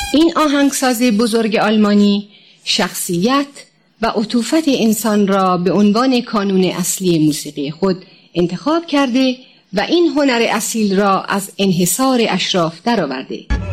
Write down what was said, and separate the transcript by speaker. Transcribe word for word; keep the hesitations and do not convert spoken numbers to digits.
Speaker 1: این آهنگساز بزرگ آلمانی شخصیت و عطوفت انسان را به عنوان کانون اصلی موسیقی خود انتخاب کرده و این هنر اصیل را از انحصار اشراف درآورده.